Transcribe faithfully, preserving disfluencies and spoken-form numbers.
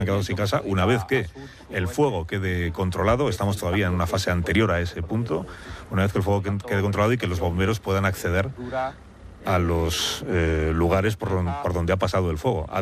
quedado sin casa. Una vez que el fuego quede controlado, estamos todavía en una fase anterior a ese punto, una vez que el fuego quede controlado y que los bomberos puedan acceder a los eh, lugares por, por donde ha pasado el fuego.